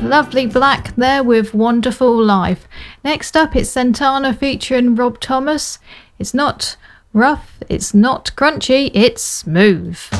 Lovely Black there with Wonderful Life. Next up, it's Santana featuring Rob Thomas. It's not rough, it's not crunchy, it's smooth.